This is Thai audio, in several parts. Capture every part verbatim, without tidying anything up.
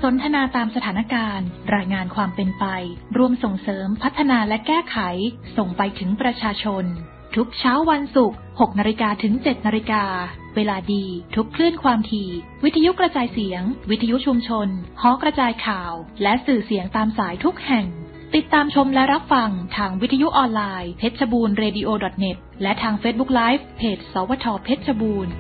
นทนาตามสถานการณ์รายงานความเป็นไปร่วมส่งเสริมพัฒนาและแก้ไขส่งไปถึงประชาชนทุกเช้าวันศุกร์หกนาฬิกาถึงเจ็ดนาฬิกาเวลาดีทุกคลื่นความถี่วิทยุกระจายเสียงวิทยุชุมชนหอกระจายข่าวและสื่อเสียงตามสายทุกแห่งติดตามชมและรับฟังทางวิทยุออนไลน์เพชรบูรณ์เรดิโอ ดอท เน็ต และทาง Facebook Live เพจสวทเพชรบูรณ์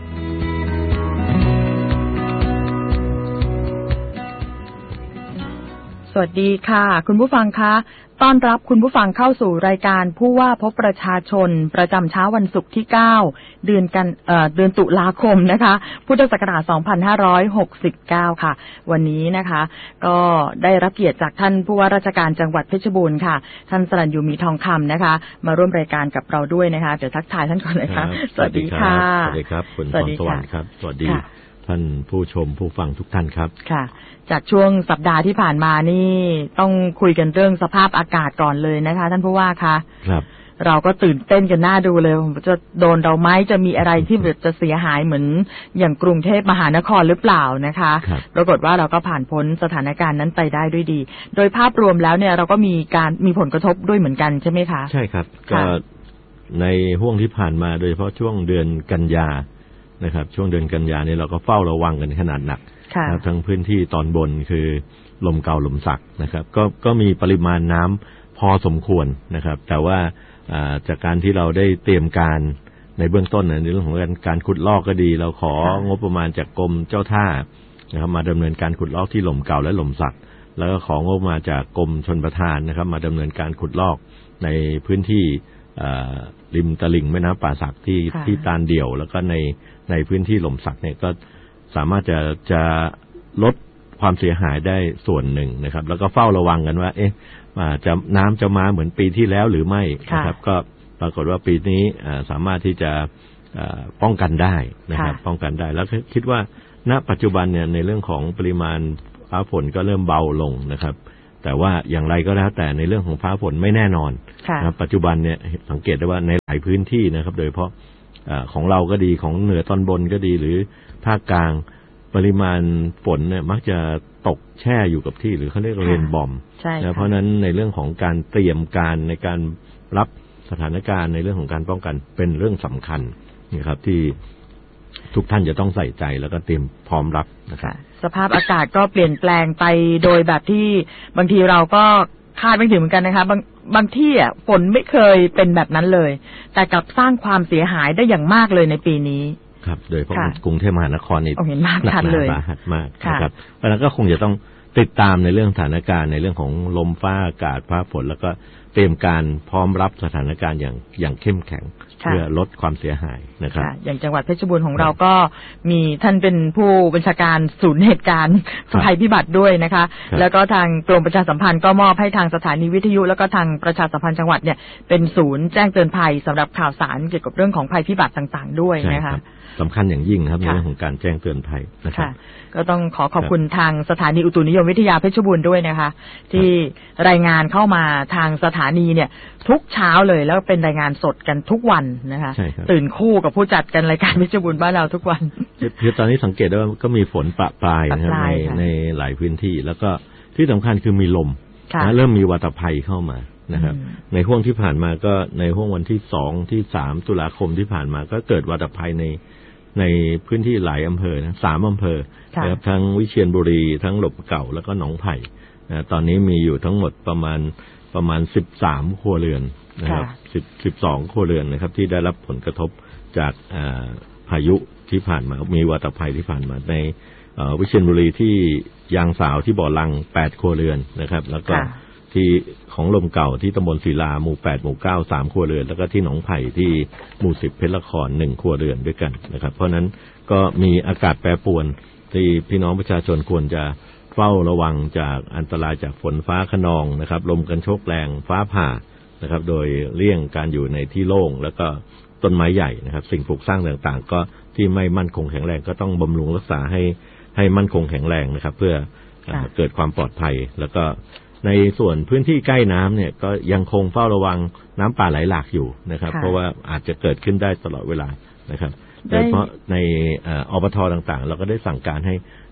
สวัสดีค่ะคุณผู้ฟังคะต้อนรับคุณผู้ฟังเข้าสู่รายการผู้ว่าพบประชาชนประจำเช้าวันศุกร์ที่เก้าเดือนกันเอ่อเดือนตุลาคมนะคะพุทธศักราชสองพันห้าร้อยหกสิบเก้าค่ะวันนี้นะคะก็ได้รับเกียรติจากท่านผู้ว่าราชการจังหวัดเพชรบูรณ์ค่ะท่านสรัญญูมีทองคำนะคะมาร่วมรายการกับเราด้วยนะคะเดี๋ยวทักทายท่านก่อนเลยค่ะสวัสดีค่ะสวัสดีครับคุณพรสวรรค์ครับสวัสดีท่านผู้ชมผู้ฟังทุกท่านครับค่ะจากช่วงสัปดาห์ที่ผ่านมานี่ต้องคุยกันเรื่องสภาพอากาศก่อนเลยนะคะท่านผู้ว่าคะครับเราก็ตื่นเต้นกันหน้าดูเลยจะโดนเราไหมจะมีอะไรที่จะเสียหายเหมือนอย่างกรุงเทพมหานครหรือเปล่านะคะปรากฏว่าเราก็ผ่านพ้นสถานการณ์นั้นไปได้ด้วยดีโดยภาพรวมแล้วเนี่ยเราก็มีการมีผลกระทบด้วยเหมือนกันใช่ไหมคะใช่ครับก็ในห่วงที่ผ่านมาโดยเฉพาะช่วงเดือนกันยานะครับช่วงเดือนกันยาเนี่ยเราก็เฝ้าระวังกันขนาดหนักทั้งพื้นที่ตอนบนคือลมเก่าลมสักนะครับก็ก็มีปริมาณน้ำพอสมควรนะครับแต่ว่าจากการที่เราได้เตรียมการในเบื้องต้นในเรื่องของการขุดลอกก็ดีเราของบประมาณจากกรมเจ้าท่านะครับมาดำเนินการขุดลอกที่ลมเก่าและลมสักแล้วก็ของบมาจากกรมชลประทานนะครับมาดำเนินการขุดลอกในพื้นที่ริมตลิ่งแม่น้ำป่าสักที่ที่ตาลเดี่ยวแล้วก็ในในพื้นที่หล่มสักเนี่ยก็สามารถจะจะลดความเสียหายได้ส่วนหนึ่งนะครับแล้วก็เฝ้าระวังกันว่าเอ๊ะจะน้ำจะมาเหมือนปีที่แล้วหรือไม่นะครับก็ปรากฏว่าปีนี้สามารถที่จะป้องกันได้นะครับป้องกันได้แล้วคิดว่าณปัจจุบันเนี่ยในเรื่องของปริมาณฟ้าฝนก็เริ่มเบาลงนะครับแต่ว่าอย่างไรก็แล้วแต่ในเรื่องของฟ้าฝนไม่แน่นอนนะปัจจุบันเนี่ยสังเกตได้ว่าในหลายพื้นที่นะครับโดยเฉพาะของเราก็ดีของเหนือตอนบนก็ดีหรือภาคกลางปริมาณฝนเนี่ยมักจะตกแช่อยู่กับที่หรือเขาเรียกเรนบอมนะเพราะนั้นในเรื่องของการเตรียมการในการรับสถานการณ์ในเรื่องของการป้องกันเป็นเรื่องสำคัญนะครับที่ทุกท่านจะต้องใส่ใจแล้วก็เตรียมพร้อมรับนะครับสภาพอากาศก็เปลี่ยนแปลงไปโดยแบบที่บางทีเราก็คาดไม่ถึงเหมือนกันนะคะบางบางที่อ่ะฝนไม่เคยเป็นแบบนั้นเลยแต่กลับสร้างความเสียหายได้อย่างมากเลยในปีนี้ครับโดยเฉพาะกรุงเทพมหานครนี่หนักหนาสาหัสมากนะครับเพราะฉะนั้นก็คงจะต้องติดตามในเรื่องสถานการณ์ในเรื่องของลมฟ้าอากาศฟ้าฝนแล้วก็เตรียมการพร้อมรับสถานการณ์อย่างอย่างเข้มแข็งเพื่อลดความเสียหายนะครับอย่างจังหวัดเพชรบูรณ์ของเราก็มีท่านเป็นผู้บัญชาการศูนย์เหตุการณ์ภัยพิบัติด้วยนะคะแล้วก็ทางกรมประชาสัมพันธ์ก็มอบให้ทางสถานีวิทยุแล้วก็ทางประชาสัมพันธ์จังหวัดเนี่ยเป็นศูนย์แจ้งเตือนภัยสำหรับข่าวสารเกี่ยวกับเรื่องของภัยพิบัติต่างๆด้วยนะคะสำคัญอย่างยิ่งครับในเรื่องของการแจ้งเตือนภัยนะครับก็ต้องขอขอบคุณทางสถานีอุตุนิยมวิทยาเพชรบูรณ์ด้วยนะคะที่รายงานเข้ามาทางสถานีเนี่ยทุกเช้าเลยแล้วเป็นรายงานสดกันทุกวันนะคะตื่นคู่กับผู้จัดกันรายการเพชรบูรณ์บ้านเราทุกวันคือตอนนี้สังเกตได้ว่าก็มีฝนประปรายนะครับในในหลายพื้นที่แล้วก็ที่สำคัญคือมีลมนะเริ่มมีวัฏภัยเข้ามานะครับในห่วงที่ผ่านมาก็ในห่วงวันที่สองที่สามตุลาคมที่ผ่านมาก็เกิดวัฏภัยในในพื้นที่หลายอำเภอนะสามอำเภอนะครับทั้งวิเชียรบุรีทั้งหลมเก่าแล้วก็หนองไผ่นะตอนนี้มีอยู่ทั้งหมดประมาณประมาณสิบสามครัวเรือนนะครับสิบ สิบสองครัวเรือนนะครับที่ได้รับผลกระทบจากพายุที่ผ่านมามีวัฏภัยที่ผ่านมาในวิเชียรบุรีที่ยางสาวที่บ่อลังแปดครัวเรือนนะครับแล้วก็ที่ของลมเก่าที่ตำบลศิลาหมู่แปดหมู่เก้าสามครัวเรือนแล้วก็ที่หนองไผ่ที่หมู่สิบเพชรละครหนึ่งครัวเรือนด้วยกันนะครับเพราะนั้นก็มีอากาศแปรปรวนที่พี่น้องประชาชนควรจะเฝ้าระวังจากอันตรายจากฝนฟ้าคะนองนะครับลมกันโชกแรงฟ้าผ่านะครับโดยเลี่ยงการอยู่ในที่โล่งแล้วก็ต้นไม้ใหญ่นะครับสิ่งปลูกสร้างต่างๆก็ที่ไม่มั่นคงแข็งแรงก็ต้องบำรุงรักษาให้ให้มั่นคงแข็งแรงนะครับเพื่อเกิดความปลอดภัยแล้วก็ในส่วนพื้นที่ใกล้น้ำเนี่ยก็ยังคงเฝ้าระวังน้ำป่าไหลหลากอยู่นะครับเพราะว่าอาจจะเกิดขึ้นได้ตลอดเวลานะครับโดยเฉพาะในอบต.ต่างๆเราก็ได้สั่งการให้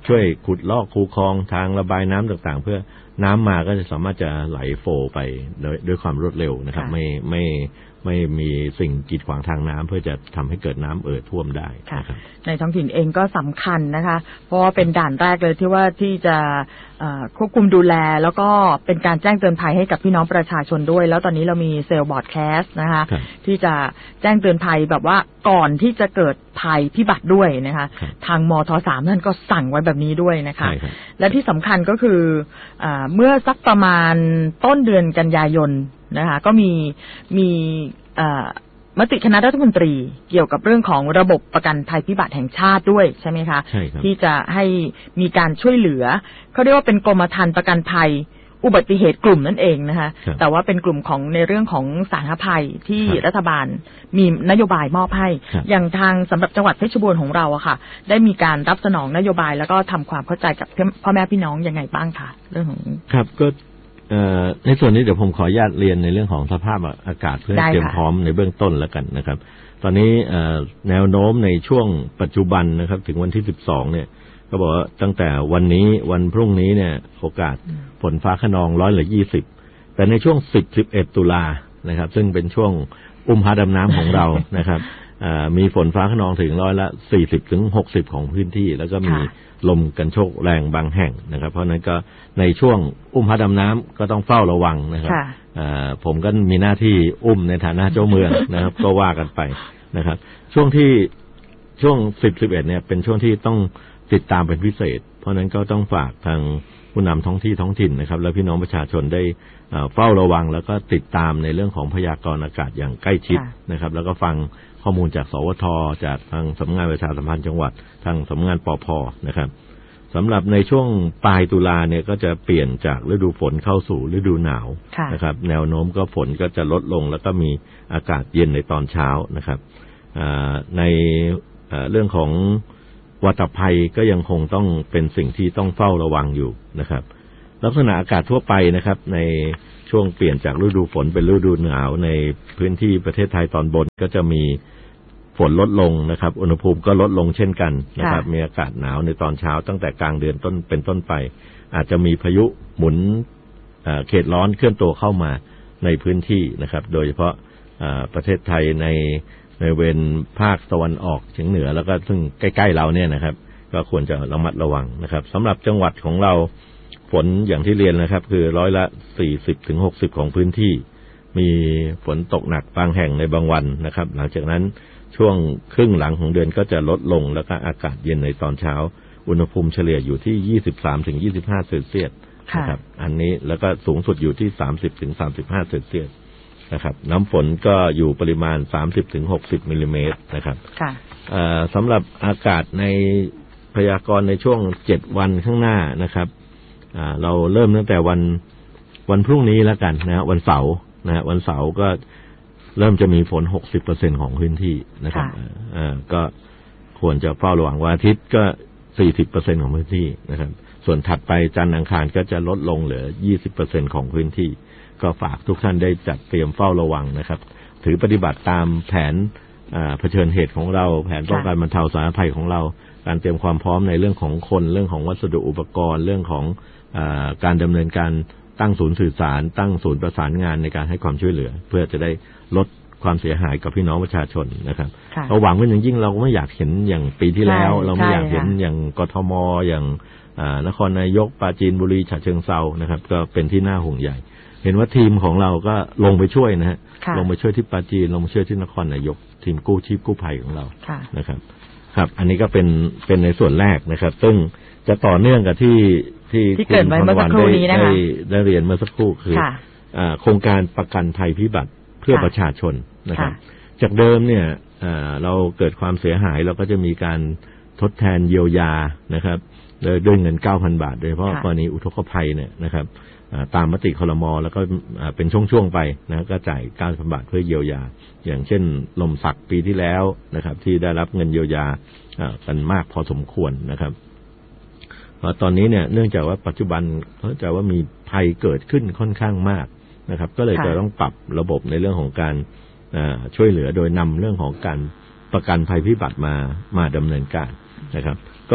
ช่วยขุดลอกคูคลองทางระบายน้ำต่างๆเพื่อน้ำมาก็จะสามารถจะไหลโฟลว์ไปด้วยความรวดเร็วนะครับไม่ไม่ไม่มีสิ่งกีดขวางทางน้ำเพื่อจะทำให้เกิดน้ำเอ่อท่วมได้นะครับในท้องถิ่นเองก็สำคัญนะคะเพราะว่าเป็นด่านแรกเลยที่ว่าที่จะควบคุมดูแลแล้วก็เป็นการแจ้งเตือนภัยให้กับพี่น้องประชาชนด้วยแล้วตอนนี้เรามีเซลล์บอร์ดแคสต์นะคะที่จะแจ้งเตือนภัยแบบว่าก่อนที่จะเกิดภัยพิบัติด้วยนะคะทางมทสามท่านก็สั่งไว้แบบนี้ด้วยนะคะและที่สำคัญก็คือเมื่อสักประมาณต้นเดือนกันยายนนะคะก็มีมีมติคณะรัฐมนตรีเกี่ยวกับเรื่องของระบบประกันภัยพิบัติแห่งชาติด้วยใช่ไหมคะที่จะให้มีการช่วยเหลือเขาเรียกว่าเป็นกรมธรรม์ประกันภัยอุบัติเหตุกลุ่มนั่นเองนะคะแต่ว่าเป็นกลุ่มของในเรื่องของสาธารณภัยที่รัฐบาลมีนโยบายมอบให้อย่างทางสำหรับจังหวัดเพชรบูรณ์ของเราอะค่ะได้มีการรับสนองนโยบายแล้วก็ทำความเข้าใจกับพ่อแม่พี่น้องยังไงบ้างคะเรื่องของครับก็ในส่วนนี้เดี๋ยวผมขออนุญาตเรียนในเรื่องของสภาพอากาศเพื่อเตรียมพร้อมในเบื้องต้นแล้วกันนะครับตอนนี้แนวโน้มในช่วงปัจจุบันนะครับถึงวันที่สิบสองเนี่ยก็บอกว่าตั้งแต่วันนี้วันพรุ่งนี้เนี่ยโอกาสฝนฟ้าคะนองร้อยละยี่สิบแต่ในช่วงสิบ สิบเอ็ดตุลานะครับซึ่งเป็นช่วงอุ้มผาดำน้ำของเรานะครับมีฝนฟ้าคะนองถึงร้อยละสี่สิบถึงหกสิบของพื้นที่แล้วก็มีลมกันโชกแรงบางแห่งนะครับเพราะนั้นก็ในช่วงอุ้มผาดำน้ำก็ต้องเฝ้าระวังนะครับผมก็มีหน้าที่อุ้มในฐานะเจ้าเมืองนะครับก็ว่ากันไปนะครับช่วงที่ช่วงสิบ สิบเอ็ดเนี่ยเป็นช่วงที่ต้องติดตามเป็นพิเศษเพราะนั้นก็ต้องฝากทางผู้นำท้องที่ท้องถิ่นนะครับและพี่น้องประชาชนได้เฝ้าระวังแล้วก็ติดตามในเรื่องของพยากรณ์อากาศอย่างใกล้ชิดนะครับแล้วก็ฟังข้อมูลจากสวท.จากทางสำนักงานประชาสัมพันธ์จังหวัดทางสำนักงานปภ.นะครับสำหรับในช่วงปลายตุลาเนี่ยก็จะเปลี่ยนจากฤดูฝนเข้าสู่ฤดูหนาวนะครับแนวโน้มก็ฝนก็จะลดลงแล้วก็มีอากาศเย็นในตอนเช้านะครับในเรื่องของวัฏภัยก็ยังคงต้องเป็นสิ่งที่ต้องเฝ้าระวังอยู่นะครับลักษณะอากาศทั่วไปนะครับในช่วงเปลี่ยนจากฤดูฝนเป็นฤดูหนาวในพื้นที่ประเทศไทยตอนบนก็จะมีฝนลดลงนะครับอุณหภูมิก็ลดลงเช่นกันนะครับมีอากาศหนาวในตอนเช้าตั้งแต่กลางเดือนต้นเป็นต้นไปอาจจะมีพายุหมุนเขตร้อนเคลื่อนตัวเข้ามาในพื้นที่นะครับโดยเฉพาะประเทศไทยในในเวรภาคตะวันออกเฉียงเหนือแล้วก็ซึ่งใกล้ๆเราเนี่ยนะครับก็ควรจะระมัดระวังนะครับสำหรับจังหวัดของเราฝนอย่างที่เรียนนะครับคือร้อยละสี่สิบถึงหกสิบของพื้นที่มีฝนตกหนักบางแห่งในบางวันนะครับหลังจากนั้นช่วงครึ่งหลังของเดือนก็จะลดลงแล้วก็อากาศเย็นในตอนเช้าอุณหภูมิเฉลี่ยอยู่ที่ยี่สิบสามถึงยี่สิบห้าเซลเซียสนะครับอันนี้แล้วก็สูงสุดอยู่ที่สามสิบถึงสามสิบห้าเซลเซียสนะครับน้ำฝนก็อยู่ปริมาณสามสิบถึงหกสิบมิลลิเมตรนะครับสำหรับอากาศในพยากรณ์ในช่วงเจ็ดวันข้างหน้านะครับเราเริ่มตั้งแต่วันวันพรุ่งนี้แล้วกันนะวันเสาร์นะวันเสาร์ก็เริ่มจะมีฝน หกสิบเปอร์เซ็นต์ ของพื้นที่นะครับก็ควรจะเฝ้าระวังวันอาทิตย์ก็ สี่สิบเปอร์เซ็นต์ ของพื้นที่นะครับส่วนถัดไปจันทร์อังคารก็จะลดลงเหลือ ยี่สิบเปอร์เซ็นต์ ของพื้นที่ก็ฝากทุกท่านได้จัดเตรียมเฝ้าระวังนะครับถือปฏิบัติตามแผนเผชิญเหตุของเราแผนป้องกันบรรเทาสาธารณภัยของเราการเตรียมความพร้อมในเรื่องของคนเรื่องของวัสดุอุปกรณ์เรื่องของการดำเนินการตั้งศูนย์สื่อสารตั้งศูนย์ประสานงานในการให้ความช่วยเหลือเพื่อจะได้ลดความเสียหายกับพี่น้องประชาชนนะครับเราหวังว่าอย่างยิ่งเราไม่อยากเห็นอย่างปีที่แล้วเราไม่อยากเห็นอย่างกทมอย่างนครนายกปราจีนบุรีฉะเชิงเทรานะครับก็เป็นที่น่าห่วงใหญ่เห็นว่าทีมของเราก็ลงไปช่วยนะฮะลงไปช่วยที่ปราจีนลงไปช่วยที่นครนายกทีมกู้ชีพกู้ภัยของเรานะครับครับอันนี้ก็เป็นเป็นในส่วนแรกนะครับซึ่งจะต่อเนื่องกับที่ที่ที่เกิดไว้เมื่อสักครู่นี้นะคะได้เรียนเมื่อสักครู่คือโครงการประกันภัยพิบัติเพื่อประชาชนนะครับจากเดิมเนี่ยเราเกิดความเสียหายเราก็จะมีการทดแทนเยียวยานะครับด้วยเงิน เก้าพัน บาทโดยเฉพาะกรณีอุทกภัยเนี่ยนะครับตามมติครม.แล้วก็เป็นช่วงๆไปนะก็จ่าย เก้าพัน บาทเพื่อเยียวยาอย่างเช่นลมสักปีที่แล้วนะครับที่ได้รับเงินเยียวยากันมากพอสมควรนะครับตอนนี้เนี่ยเนื่องจากว่าปัจจุบันเข้าใจว่ามีภัยเกิดขึ้นค่อนข้างมากนะครับก็เลยจะต้องปรับระบบในเรื่องของการช่วยเหลือโดยนำเรื่องของการประกันภัยพิบัติมามาดำเนินการนะครับก็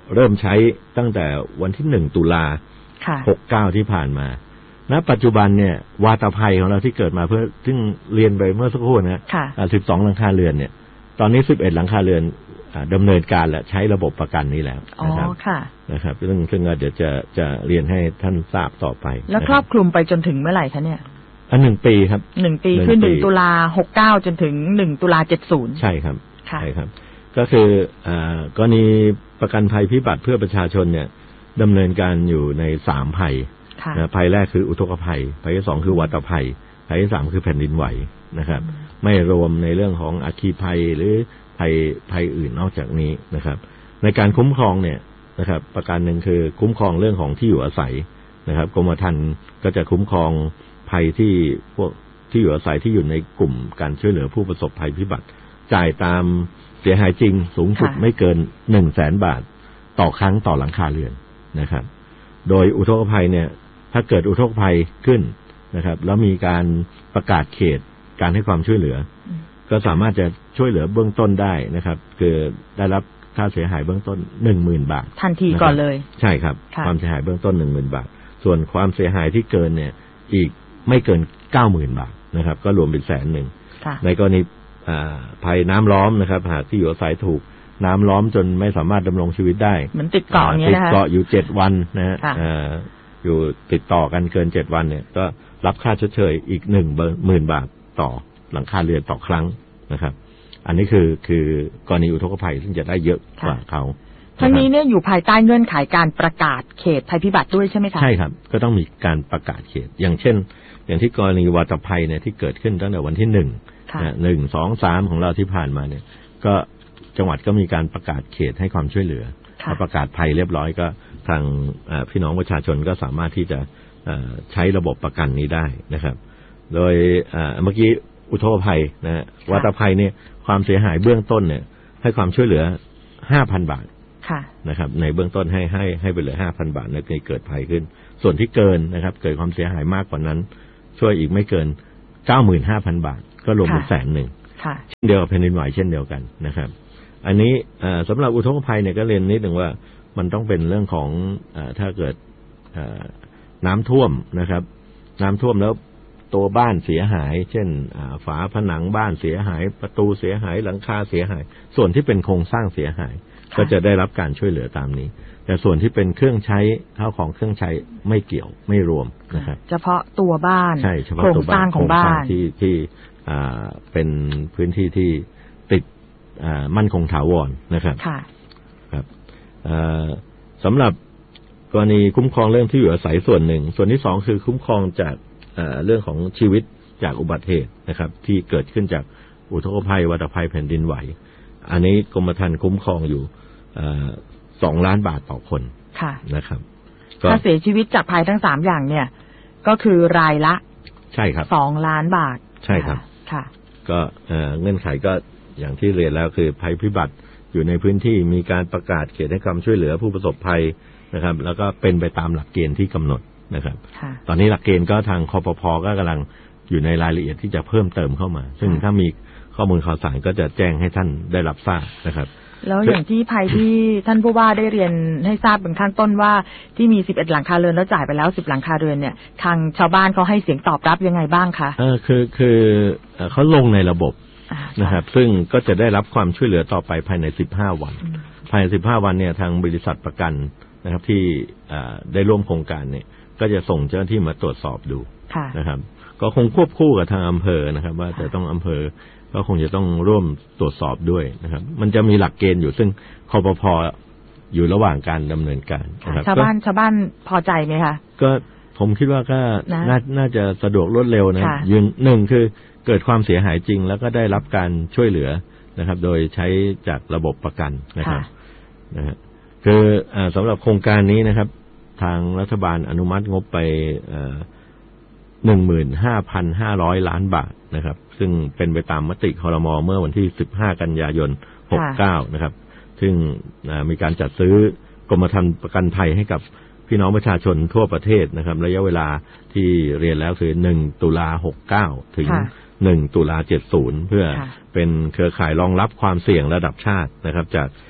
เริ่มใช้ตั้งแต่วันที่หนึ่งตุลาหกเก้าที่ผ่านมาณปัจจุบันเนี่ยวาตภัยของเราที่เกิดมาเพื่อซึ่งเรียนไปเมื่อสักครู่นะสิบสองหลังคาเรือนเนี่ยตอนนี้สิบเอ็ดหลังคาเรือนดำเนินการและใช้ระบบประกันนี้แล้วนะครับนะครับซึ่งซึ่งเดี๋ยวจะจะเรียนให้ท่านทราบต่อไปแล้วครอบคลุมไปจนถึงเมื่อไหร่คะเนี่ยอันหนึ่งปีครับหนึ่งปีคือหนึ่งตุลาหกเก้าจนถึงหนึ่งตุลาเจ็ดศูนย์ใช่ครับใช่ครับก็คืออ่ากรณีประกันภัยพิบัติเพื่อประชาชนเนี่ยดำเนินการอยู่ในสามภัยนะภัยแรกคืออุทกภัยภัยที่สองคือวัตภัยภัยที่สามคือแผ่นดินไหวนะครับไม่รวมในเรื่องของอัคคีภัยหรือภัยภัยอื่นนอกจากนี้นะครับในการคุ้มครองเนี่ยนะครับประการหนึ่งคือคุ้มครองเรื่องของที่อยู่อาศัยนะครับกรมธรรม์ก็จะคุ้มครองภัยที่พวกที่อยู่อาศัยที่อยู่ในกลุ่มการช่วยเหลือผู้ประสบภัยพิบัติจ่ายตามเสียหายจริงสูงสุดไม่เกินหนึ่งแสนบาทต่อครั้งต่อหลังคาเรือนนะครับโดยอุทกภัยเนี่ยถ้าเกิดอุทกภัยขึ้นนะครับแล้วมีการประกาศเขตการให้ความช่วยเหลือก็สามารถจะช่วยเหลือเบื้องต้นได้นะครับคือได้รับค่าเสียหายเบื้องต้น หนึ่งหมื่น บาททันทีก่อนเลยใช่ครับความเสียหายเบื้องต้น หนึ่งหมื่น บาทส่วนความเสียหายที่เกินเนี่ยอีกไม่เกิน เก้าหมื่น บาทนะครับก็รวมเป็นแสนหนึ่งในกรณีภัยน้ำล้อมนะครับหากที่อยู่อาศัยถูกน้ำล้อมจนไม่สามารถดำรงชีวิตได้เหมือนติดเกาะเนี่ยนะคะติดเกาะอยู่เจ็ดวันนะฮะอยู่ติดต่อกันเกินเจ็ดวันเนี่ยก็รับค่าชดเชยอีก หนึ่งหมื่น บาทต่อหลังคาเรือนต่อครั้งนะครับอันนี้คือคือกรณีอุทกภัยซึ่งจะได้เยอะกว่าเขาทั้งนี้เนี่ยอยู่ภายใต้เงื่อนไขการประกาศเขตภัยพิบัติด้วยใช่ไหมคะใช่ครับก็ต้องมีการประกาศเขตอย่างเช่นอย่างที่กรณีวาตภัยเนี่ยที่เกิดขึ้นตั้งแต่วันที่หนึ่งหนึ่งสองสามของเราที่ผ่านมาเนี่ยก็จังหวัดก็มีการประกาศเขตให้ความช่วยเหลือพอประกาศภัยเรียบร้อยก็ทางพี่น้องประชาชนก็สามารถที่จะใช้ระบบประกันนี้ได้นะครับโดยเมื่อกี้อุทกภัยนะวาตภัยเนี่ยความเสียหายเบื้องต้นเนี่ยให้ความช่วยเหลือ ห้าพัน บาทนะครับในเบื้องต้นให้ให้ให้ไปเหลือ ห้าพัน บาทในกรณีเกิดภัยขึ้นส่วนที่เกินนะครับเกิดความเสียหายมากกว่านั้นช่วยอีกไม่เกิน เก้าหมื่นห้าพัน บาทก็รวมเป็นแสนหนึ่งเช่นเดียวกับแผ่นดินไหวเช่นเดียวกันนะครับอันนี้สำหรับอุทกภัยเนี่ยก็เรียนนิดหนึ่งว่ามันต้องเป็นเรื่องของถ้าเกิดน้ำท่วมนะครับน้ำท่วมแล้วตัวบ้านเสียหายเช่นฝาผนังบ้านเสียหายประตูเสียหายหลังคาเสียหายส่วนที่เป็นโครงสร้างเสียหายก็จะได้รับการช่วยเหลือตามนี้แต่ส่วนที่เป็นเครื่องใช้ข้าวของเครื่องใช้ไม่เกี่ยวไม่รวมนะครับเฉพาะตัวบ้านใช่เฉพาะตัวบ้านของบ้านที่ที่เป็นพื้นที่ที่ติดมั่นคงถาวรนะครับครับสำหรับกรณีคุ้มครองเรื่องที่อยู่อาศัยส่วนหนึ่งส่วนที่สองคือคุ้มครองจากเรื่องของชีวิตจากอุบัติเหตุนะครับที่เกิดขึ้นจากอุทกภัยวาตภัยแผ่นดินไหวอันนี้กรมธรรม์คุ้มครองอยู่สองล้านบาทต่อคนนะครับถ้าเสียชีวิตจากภัยทั้งสามอย่างเนี่ยก็คือรายละใช่ครับสองล้านบาทใช่ครับค่ะก็เงื่อนไขก็อย่างที่เรียนแล้วคือภัยพิบัติอยู่ในพื้นที่มีการประกาศเขตให้ความช่วยเหลือผู้ประสบภัยนะครับแล้วก็เป็นไปตามหลักเกณฑ์ที่กำหนดนะครับตอนนี้หลักเกณฑ์ก็ทางคปภ.ก็กำลังอยู่ในรายละเอียดที่จะเพิ่มเติมเข้ามาซึ่งถ้ามีข้อมูลข่าวสารก็จะแจ้งให้ท่านได้รับทราบนะครับแล้วอย่างที่ภัยที่ท่านผู้ว่าได้เรียนให้ทราบเป็นข้างต้นว่าที่มีสิบเอ็ดหลังคาเรือนแล้วจ่ายไปแล้วสิบหลังคาเรือนเนี่ยทางชาวบ้านเขาให้เสียงตอบรับยังไงบ้างคะเออคือคือเขาลงในระบบนะครับซึ่งก็จะได้รับความช่วยเหลือต่อไปภายในสิบห้าวันภายในสิบห้าวันเนี่ยทางบริษัทประกันนะครับที่ได้ร่วมโครงการเนี่ยก็จะส่งเจ้าหน้าที่มาตรวจสอบดูนะครับก็คงควบคู่กับทางอำเภอนะครับว่าจะต้องอำเภอก็คงจะต้องร่วมตรวจสอบด้วยนะครับมันจะมีหลักเกณฑ์อยู่ซึ่งคปภ.อยู่ระหว่างการดำเนินการนะครับชาวบ้านชาวบ้านพอใจไหมคะก็ผมคิดว่าก็น่าน่าจะสะดวกรวดเร็วนะยืนหนึ่งคือเกิดความเสียหายจริงแล้วก็ได้รับการช่วยเหลือนะครับโดยใช้จากระบบประกันนะครับนะฮะคือสำหรับโครงการนี้นะครับทางรัฐบาลอนุมัติงบไปหนึ่งหมื่นห้าพันห้าร้อยล้านบาทนะครับซึ่งเป็นไปตามมติครม.เมื่อวันที่สิบห้ากันยายนหกเก้านะครับซึ่งมีการจัดซื้อกรมธรรม์ประกันภัยให้กับพี่น้องประชาชนทั่วประเทศนะครับระยะเวลาที่เรียนแล้วคือหนึ่งตุลาหกเก้าถึงหนึ่งตุลาเจ็ดสิบเพื่อเป็นเครือข่ายรองรับความเสี่ยงระดับชาตินะครับจาก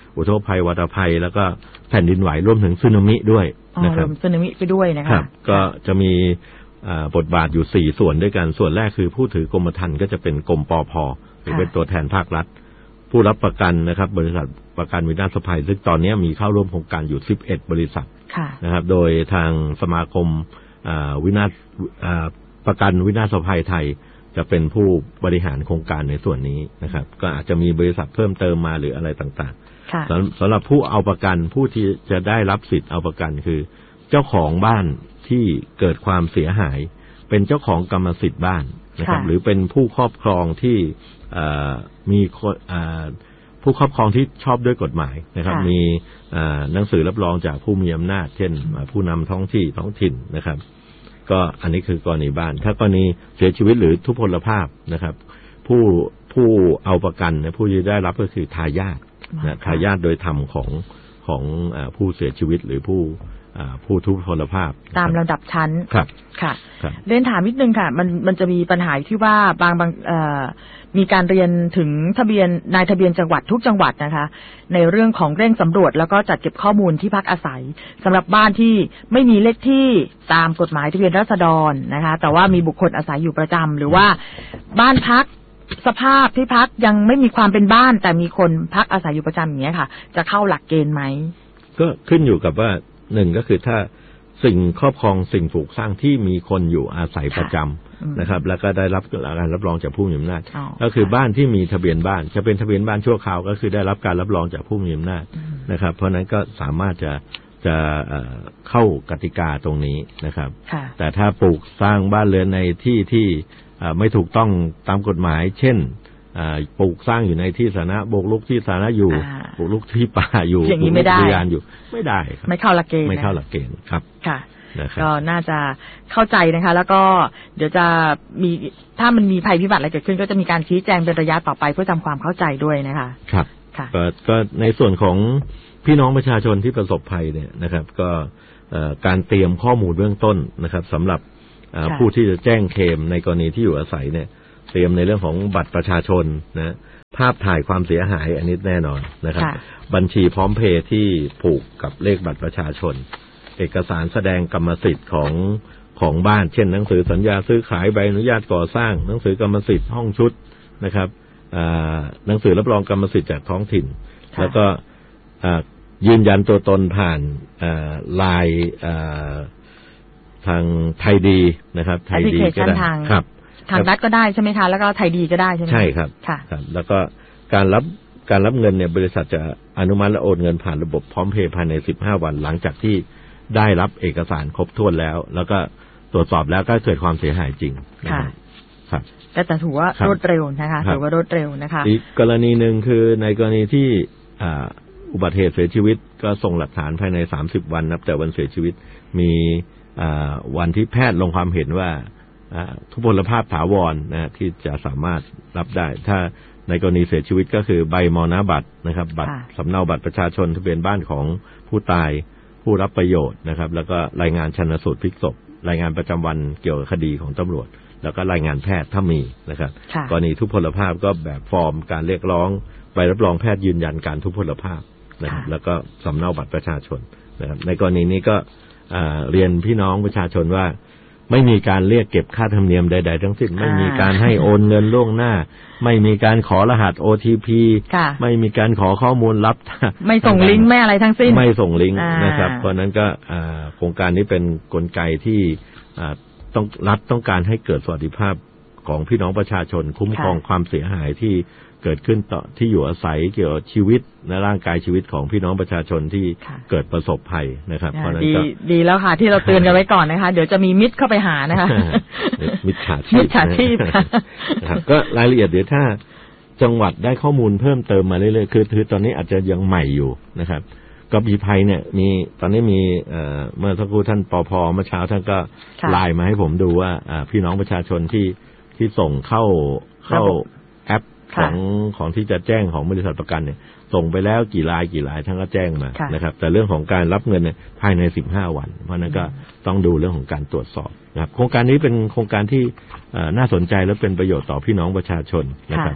อุทกภัยวัฏภัยแล้วก็แผ่นดินไหวรวมถึงสึนามิด้วยนะครับสึนามิไปด้วยนะคะก็จะมีบทบาทอยู่สี่ส่วนด้วยกันส่วนแรกคือผู้ถือกรมธรรม์ก็จะเป็นกรมปภ.หรือเป็นตัวแทนภาครัฐผู้รับประกันนะครับบริษัทประกันวินาศภัยซึ่งตอนนี้มีเข้าร่วมโครงการอยู่สิบเอ็ดบริษัทนะครับโดยทางสมาคมวินาศประกันวินาศภัยไทยจะเป็นผู้บริหารโครงการในส่วนนี้นะครับก็อาจจะมีบริษัทเพิ่มเติมมาหรืออะไรต่างๆสำหรับผู้เอาประกันผู้ที่จะได้รับสิทธิ์เอาประกันคือเจ้าของบ้านที่เกิดความเสียหายเป็นเจ้าของกรรมสิทธิ์บ้านนะครับหรือเป็นผู้ครอบครองที่มีผู้ครอบครองที่ชอบด้วยกฎหมายนะครับมีหนังสือรับรองจากผู้มีอำนาจเช่นผู้นำท้องที่ท้องถิ่นนะครับก็อันนี้คือกรณีบ้านถ้ากรณีเสียชีวิตหรือทุพพลภาพนะครับผู้ผู้เอาประกันนะผู้ที่ได้รับก็คือทายาทนะทายาทโดยธรรมของของผู้เสียชีวิตหรือผู้ผู้ทุพพลภาพตามลำดับชั้นครับค่ะเรียนถามนิดนึงค่ะมันมันจะมีปัญหาที่ว่าบางบางมีการเรียนถึงทะเบียนนายทะเบียนจังหวัดทุกจังหวัดนะคะในเรื่องของเร่งสำรวจแล้วก็จัดเก็บข้อมูลที่พักอาศัยสำหรับบ้านที่ไม่มีเลขที่ตามกฎหมายทะเบียนราษฎรนะคะแต่ว่ามีบุคคลอาศัยอยู่ประจำหรือว่าบ้านพักสภาพที่พักยังไม่มีความเป็นบ้านแต่มีคนพักอาศัยอยู่ประจำอย่างเงี้ยค่ะจะเข้าหลักเกณฑ์ไหมก็ขึ้นอยู่กับว่าหนึ่งก็คือถ้าสิ่งครอบครองสิ่งปลูกสร้างที่มีคนอยู่อาศัยประจำนะครับแล้วก็ได้รับการรับรองจากผู้มีอำนาจก็คือบ้านที่มีทะเบียนบ้านจะเป็นทะเบียนบ้านชั่วคราวก็คือได้รับการรับรองจากผู้มีอำนาจนะครับเพราะนั้นก็สามารถจะจะเข้ากติกาตรงนี้นะครับแต่ถ้าปลูกสร้างบ้านเรือนในที่ที่ไม่ถูกต้องตามกฎหมายเช่นปลูกสร้างอยู่ในที่สาธารณะบุกรุกที่สาธารณะอยู่บุกรุกที่ป่าอยู่อย่างนี้ไม่ได้อยู่ไม่ได้ครับไม่เข้าหลักเกณฑ์ไม่เข้าหลักเกณฑ์ครับค่ะก็น่าจะเข้าใจนะคะแล้วก็เดี๋ยวจะมีถ้ามันมีภัยพิบัติอะไรเกิดขึ้นก็จะมีการชี้แจงเป็นระยะต่อไปเพื่อทำความเข้าใจด้วยนะคะครับค่ะก็ในส่วนของพี่น้องประชาชนที่ประสบภัยเนี่ยนะครับก็การเตรียมข้อมูลเบื้องต้นนะครับสำหรับผู้ที่จะแจ้งเคลมในกรณีที่อยู่อาศัยเนี่ยเตรียมในเรื่องของบัตรประชาชนนะภาพถ่ายความเสียหายอันนี้แน่นอนนะครับบัญชีพร้อมเพย์ที่ผูกกับเลขบัตรประชาชนเอกสารแสดงกรรมสิทธิ์ของของบ้านเช่นหนังสือสัญญาซื้อขายใบอนุญาตก่อสร้างหนังสือกรรมสิทธิ์ห้องชุดนะครับหนังสือรับรองกรรมสิทธิ์จากท้องถิ่นแล้วก็ยืนยันตัวตนผ่านไลน์ทางไทยดีนะครับไทยดีก็ได้ครับทางรัฐก็ได้ใช่ไหมคะแล้วก็ไทยดีก็ได้ใช่ไหมใช่ครับค่ะแล้วก็การรับการรับเงินเนี่ยบริษัทจะอนุมัติและโอนเงินผ่านระบบพร้อมเพย์ภายในสิบห้าวันหลังจากที่ได้รับเอกสารครบถ้วนแล้วแล้วก็ตรวจสอบแล้วก็เกิดความเสียหายจริงค่ะครับแต่แต่ถือว่ารวดเร็วนะคะถือว่ารวดเร็วนะคะอีกกรณีหนึ่งคือในกรณีที่อุบัติเหตุเสียชีวิตก็ส่งหลักฐานภายในสามสิบวันนับแต่วันเสียชีวิตมีวันที่แพทย์ลงความเห็นว่าทุพพลภาพถาวรนะที่จะสามารถรับได้ถ้าในกรณีเสียชีวิตก็คือใบมรณบัตรนะครับบัตรสำเนาบัตรประชาชนทะเบียนบ้านของผู้ตายผู้รับประโยชน์นะครับแล้วก็รายงานชันสูตรพลิกศพรายงานประจำวันเกี่ยวกับคดีของตำรวจแล้วก็รายงานแพทย์ถ้ามีนะครับกรณีทุพพลภาพก็แบบฟอร์มการเรียกร้องใบรับรองแพทย์ยืนยันการทุพพลภาพนะครับแล้วก็สำเนาบัตรประชาชนนะครับในกรณีนี้ก็เรียนพี่น้องประชาชนว่าไม่มีการเรียกเก็บค่าธรรมเนียมใดๆทั้งสิ้นไม่มีการให้โอนเงินล่วงหน้าไม่มีการขอรหัส โอ ที พี ไม่มีการขอข้อมูลลับไม่ส่งลิงก์ไม่อะไรทั้งสิ้นไม่ส่งลิงก์นะครับเพราะนั้นก็โครงการนี้เป็นกลไกที่ต้องรัฐต้องการให้เกิดสวัสดิภาพของพี่น้องประชาชนคุ้มครองความเสียหายที่เกิดขึ้นต่อที่อยู่อาศัยเกี่ยวกับชีวิตและร่างกายชีวิตของพี่น้องประชาชนที่เกิดประสบภัยนะครับเพราะนั้นก็ดีแล้วค่ะที่เราเตือนกันไว้ก่อนนะคะเดี๋ยวจะมีมิตรเข้าไปหานะคะมิจฉาชีพมิจฉาชีพนะครับก็รายละเอียดเดี๋ยวถ้าจังหวัดได้ข้อมูลเพิ่มเติมมาเรื่อยๆคือคือตอนนี้อาจจะยังใหม่อยู่นะครับกบีภัยเนี่ยมีตอนนี้มีเมื่อสักครู่ท่านปภเมื่อเช้าท่านก็ไลน์มาให้ผมดูว่าพี่น้องประชาชนที่ที่ส่งเข้าเข้าแอปของของที่จะแจ้งของบริษัทประกันเนี่ยส่งไปแล้วกี่รายกี่รายท่านก็แจ้งมานะครับแต่เรื่องของการรับเงินเนี่ยภายในสิบห้าวันเพราะนั้นก็ต้องดูเรื่องของการตรวจสอบนะครับโครงการนี้เป็นโครงการที่น่าสนใจและเป็นประโยชน์ต่อพี่น้องประชาชนนะครับ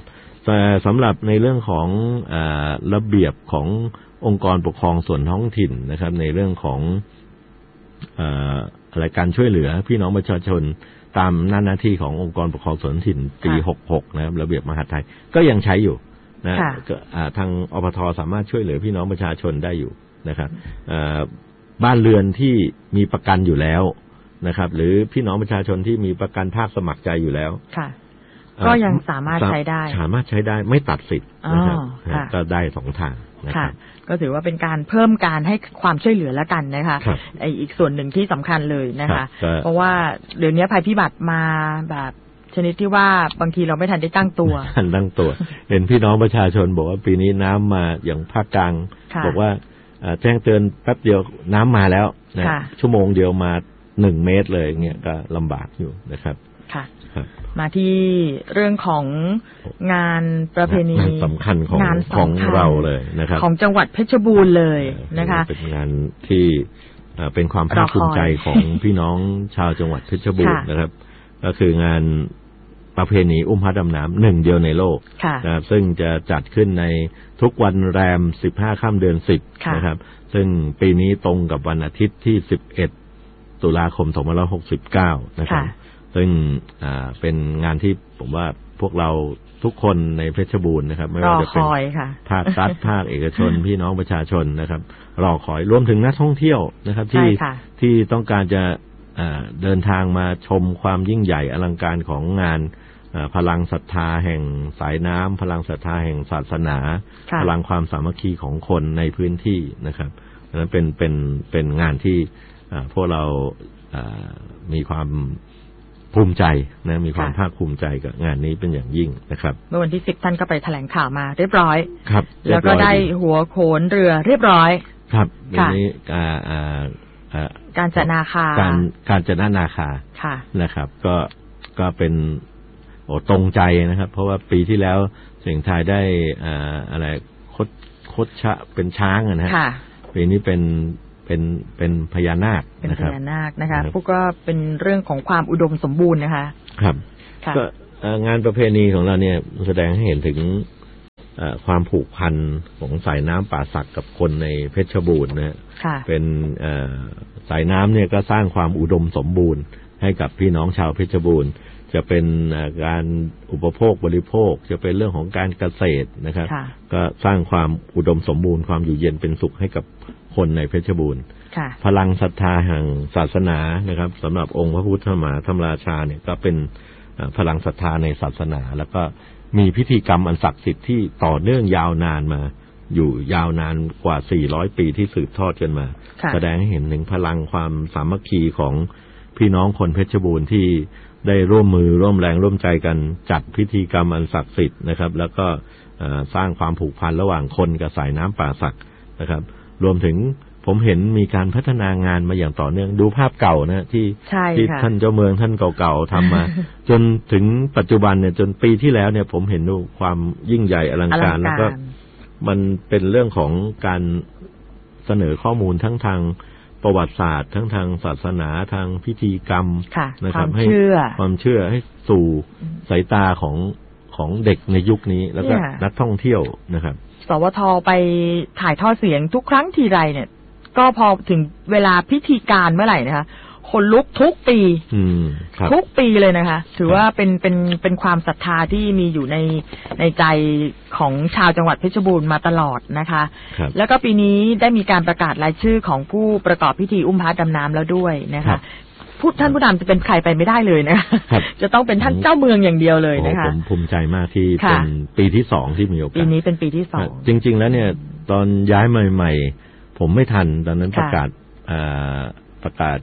แต่สำหรับในเรื่องของอ่าระเบียบขององค์กรปกครองส่วนท้องถิ่นนะครับในเรื่องของอ่าอะไรการช่วยเหลือพี่น้องประชาชนตามหน้าหน้าที่ขององค์กรปกครองส่วนท้องถิ่นปีหกสิบหกนะครับระเบียบมหาดไทยก็ยังใช้อยู่นะทางอปท.สามารถช่วยเหลือพี่น้องประชาชนได้อยู่นะครับบ้านเรือนที่มีประกันอยู่แล้วนะครับหรือพี่น้องประชาชนที่มีประกันภาคสมัครใจอยู่แล้วก็ยังสามารถใช้ได้สามารถใช้ได้ไม่ตัดสิทธิ์นะครับก็ได้สองทางค่ะก็ถือว่าเป็นการเพิ่มการให้ความช่วยเหลือแล้วกันนะคะไออีกส่วนหนึ่งที่สำคัญเลยนะคะเพราะว่าเดี๋ยวนี้ภัยพิบัติมาแบบชนิดที่ว่าบางทีเราไม่ทันได้ตั้งตัวทันตั้งตัวเห็นพี่น้องประชาชนบอกว่าปีนี้น้ำมาอย่างภาคกลางบอกว่าแจ้งเตือนแป๊บเดียวน้ำมาแล้วนะชั่วโมงเดียวมาหนึ่งเมตรเลยเงี้ยก็ลำบากอยู่นะครับค่ะมาที่เรื่องของงานประเพณีสำคัญของของเราเลยนะครับของจังหวัดเพชรบูรณ์เลยนะคะเป็นงานที่เป็นความภาคภูมิใจของพี่น้องชาวจังหวัดเพชรบูรณ์นะครับก็คืองานประเพณีอุ้มพระดำน้ำหนึ่งเดียวในโลกนะครับซึ่งจะจัดขึ้นในทุกวันแรมสิบห้าค่ำเดือนสิบนะครับซึ่งปีนี้ตรงกับวันอาทิตย์ที่สิบเอ็ดตุลาคมสองพันห้าร้อยหกสิบเก้านะครับซึ่งเป็นงานที่ผมว่าพวกเราทุกคนในเพชรบูรณ์นะครับไม่ว่าจะเป็นภาครัฐภาคเอกชนพี่น้องประชาชนนะครับรอคอยรวมถึงนักท่องเที่ยวนะครับที่ที่ต้องการจะเดินทางมาชมความยิ่งใหญ่อลังการของงานพลังศรัทธาแห่งสายน้ำพลังศรัทธาแห่งศาสนาพลังความสามัคคีของคนในพื้นที่นะครับนั้นเป็นเป็นเป็นงานที่พวกเรามีความภูมิใจนะมีความภาคภูมิใจกับงานนี้เป็นอย่างยิ่งนะครับเมื่อวันที่สิบท่านก็ไปแถลงข่าวมาเรียบร้อยครับแล้วก็ได้หัวโขนเรือเรียบร้อยครับวันนี้การจนาคาการการจนาคานะครับก็ก็เป็นโอ้ตรงใจนะครับเพราะว่าปีที่แล้วเสียงไทยได้อ่าอะไรคดคดชะเป็นช้างนะฮะปีนี้เป็นเป็นเป็นพญานาคเป็นพญานาคนะคะพวกก็เป็นเรื่องของความอุดมสมบูรณ์นะคะครับก็งานประเพณีของเราเนี่ยแสดงให้เห็นถึงความผูกพันของสายน้ำป่าสักกับคนในเพชรบูรณ์นะเป็นสายน้ำเนี่ยก็สร้างความอุดมสมบูรณ์ให้กับพี่น้องชาวเพชรบูรณ์จะเป็นการอุปโภคบริโภคจะเป็นเรื่องของการเกษตรนะครับก็สร้างความอุดมสมบูรณ์ความอยู่เย็นเป็นสุขให้กับคนในเพชรบูรณ์พลังศรัทธาแห่งศาสนานะครับสำหรับองค์พระพุทธมหาธรรมราชาเนี่ยก็เป็นพลังศรัทธาในศาสนาแล้วก็มีพิธีกรรมอันศักดิ์สิทธิ์ที่ต่อเนื่องยาวนานมาอยู่ยาวนานกว่าสี่ร้อยปีที่สืบทอดกันมาแสดงให้เห็นถึงพลังความสามัคคีของพี่น้องคนเพชรบูรณ์ที่ได้ร่วมมือร่วมแรงร่วมใจกันจัดพิธีกรรมอันศักดิ์สิทธิ์นะครับแล้วก็สร้างความผูกพันระหว่างคนกับสายน้ำป่าสักนะครับรวมถึงผมเห็นมีการพัฒนางานมาอย่างต่อเนื่องดูภาพเก่านะที่ที่ท่านเจ้าเมืองท่านเก่าๆทำมา จนถึงปัจจุบันเนี่ยจนปีที่แล้วเนี่ยผมเห็นดูความยิ่งใหญ่อลังการแล้วก็มันเป็นเรื่องของการเสนอข้อมูลทั้งทางประวัติศาสตร์ทั้งทางศาสนาทางพิธีกรรมนะครับให้ความเชื่อให้สู่สายตาของของเด็กในยุคนี้แล้วก็นักท่องเที่ยวนะครับสวท.ไปถ่ายทอดเสียงทุกครั้งทีไรเนี่ยก็พอถึงเวลาพิธีการเมื่อไหร่นะคะคนลุกทุกปีทุกปีเลยนะคะถือว่าเป็นเป็นเป็นความศรัทธาที่มีอยู่ในในใจของชาวจังหวัดเพชรบูรณ์มาตลอดนะคะแล้วก็ปีนี้ได้มีการประกาศรายชื่อของผู้ประกอบพิธีอุ้มพระดำน้ำแล้วด้วยนะคะผู้ท่านผู้นำจะเป็นใครไปไม่ได้เลยนะจะต้องเป็นท่านเจ้าเมืองอย่างเดียวเลยนะคะผมภูมิใจมากที่เป็นปีที่สองที่มีโอกาสปีนี้เป็นปีที่สองจริงๆแล้วเนี่ยตอนย้ายใหม่ๆผมไม่ทันตอนนั้นประกาศประกาศ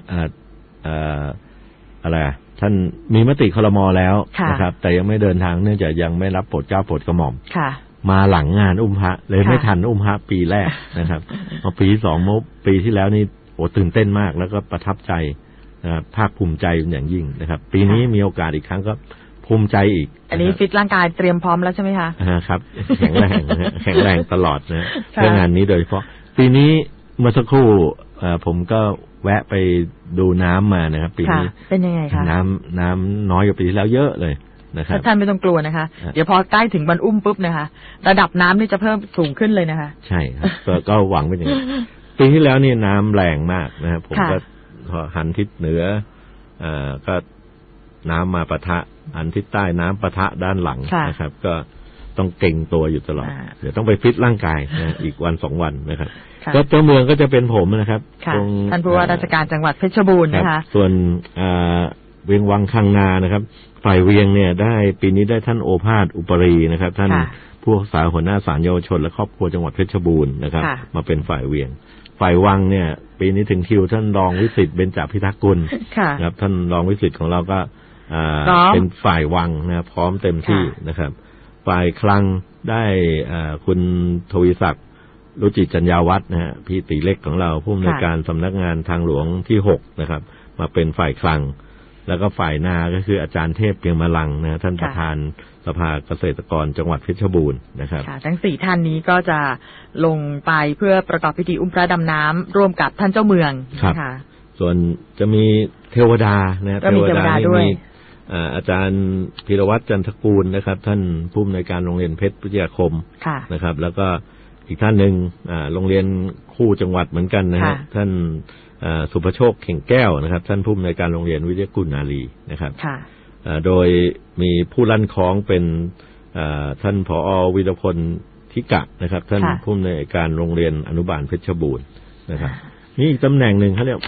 อะไรท่านมีมติครม.แล้วนะครับแต่ยังไม่เดินทางเนื่องจากยังไม่รับโปรดเกล้าโปรดกระหม่อมมาหลังงานอุ้มพระเลยไม่ทันอุ้มพระปีแรกนะครับพอปีที่สองมุปีที่แล้วนี่โอ้ตื่นเต้นมากแล้วก็ประทับใจนะครับภาคภูมิใจอย่างยิ่งนะครับปีนี้มีโอกาสอีกครั้งก็ภูมิใจอีกอันนี้ฟิตร่างกายเตรียมพร้อมแล้วใช่ไหมคะครับแข็งแรงแข็งแรงตลอดนะเพื่องานนี้โดยเฉพาะปีนี้เมื่อสักครู่ผมก็แวะไปดูน้ำมานะครับปีนี้เป็นยังไงคะน้ำน้ำน้อยกว่าปีที่แล้วเยอะเลยนะครับท่านไม่ต้องกลัวนะคะเดี๋ยวพอใกล้ถึงบรรอุ้มปุ๊บนะคะระดับน้ำนี่จะเพิ่มสูงขึ้นเลยนะคะใช่ครับก็หวังเป็นอย่างนั้นปีที่แล้วนี่น้ำแรงมากนะครับผมก็หันทิศเหนืออ่าก็น้ำมาปะทะหันทิศใต้น้ำปะทะด้านหลังนะครับก็ต้องเก่งตัวอยู่ตลอดเดี๋ยวต้องไปฟิตร่างกายนะอีกวันสองวันนะครับก็เจ้าเมืองก็จะเป็นผมนะครับท่านผู้ว่าราชการจังหวัดเพชรบูรณ์นะคะส่วนเวียงวังคังนานะครับฝ่ายเวียงเนี่ยได้ปีนี้ได้ท่านโอภาสอุปรีนะครับท่านผู้รักษาหัวหน้าศาลเยาวชนและครอบครัวจังหวัดเพชรบูรณ์นะครับมาเป็นฝ่ายเวียงฝ่ายวังเนี่ยปีนี้ถึงคิวท่านรองวิสิตเบญจพิทักษ์กุลนะครับท่านรองวิสิตของเราก็เป็นฝ่ายวังนะพร้อมเต็มที่นะครับฝ่ายคลังได้คุณทวีศักดิ์รุจิจัญญาวัฒน์นะฮะพี่ตีเล็กของเราผู้อำนวยการสำนักงานทางหลวงที่หกนะครับมาเป็นฝ่ายคลังแล้วก็ฝ่ายนาก็คืออาจารย์เทพเปียงมะลังนะท่านประธานสภาเกษตรกรจังหวัดเพชรบูรณ์นะครับทั้งสี่ท่านนี้ก็จะลงไปเพื่อประกอบพิธีอุ้มพระดำน้ำร่วมกับท่านเจ้าเมืองนะคะส่วนจะมีเทวดานะเทวดาด้วยอาจารย์ธีรวัตรจันทกูลนะครับท่านผู้อำนวยการโรงเรียนเพชรวิทยาคมนะครับแล้วก็อีกท่านหนึ่งโรงเรียนคู่จังหวัดเหมือนกันนะฮะท่านสุภโชคเข่งแก้วนะครับท่านผู้อำนวยการโรงเรียนวิทยากุลนารีนะครับโดยมีผู้ลั่นคล้องเป็นท่านผอ.วีรพลทิกะนะครับท่านผู้อำนวยการโรงเรียนอนุบาลเพชรบูรณ์นะครับนี่อีกตำแหน่งหนึ่งเขาเรียก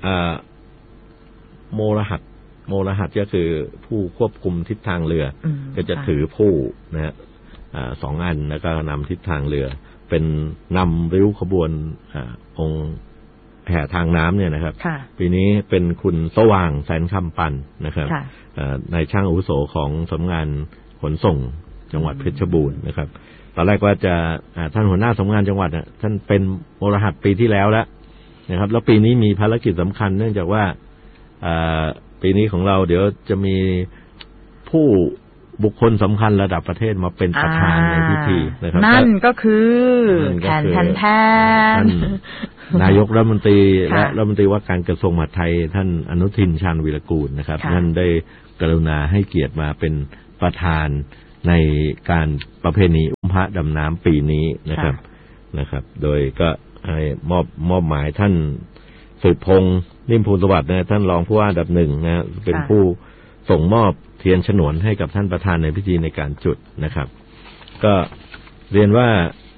โมรหัสโมรหัสก็คือผู้ควบคุมทิศทางเรือก็จะถือผู้นะฮะสองอันแล้วก็นำทิศทางเรือเป็นนำริ้วขบวนองค์แห่ทางน้ำเนี่ยนะครับปีนี้เป็นคุณสว่างแสนคำปันนะครับในช่างอาวุโสของสำนักงานขนส่งจังหวัดเพชรบูรณ์นะครับตอนแรกว่าจะท่านหัวหน้าสำนักงานจังหวัดท่านเป็นโมรหัสปีที่แล้วแล้วนะครับแล้วปีนี้มีภารกิจสำคัญเนื่องจากว่าปีนี้ของเราเดี๋ยวจะมีผู้บุคคลสำคัญระดับประเทศมาเป็นประธานในพิธีนะครับนั่นก็คือแทนแทนแทนนายกรัฐมนตรีและรัฐมนตรีว่าการกระทรวงมหาดไทยท่านอนุทินชาญวีรกูลนะครับท่านได้กรุณาให้เกียรติมาเป็นประธานในการประเพณีอุ้มพระดำน้ำปีนี้นะครับนะครับโดยก็ให้มอบมอบหมายท่านสืบพงษ์นิ่มภูลสวัสดิ์นะท่านรองผู้ว่าอันดับหนึ่งนะเป็นผู้ส่งมอบเทียนฉนวนให้กับท่านประธานในพิธีในการจุดนะครับก็เรียนว่า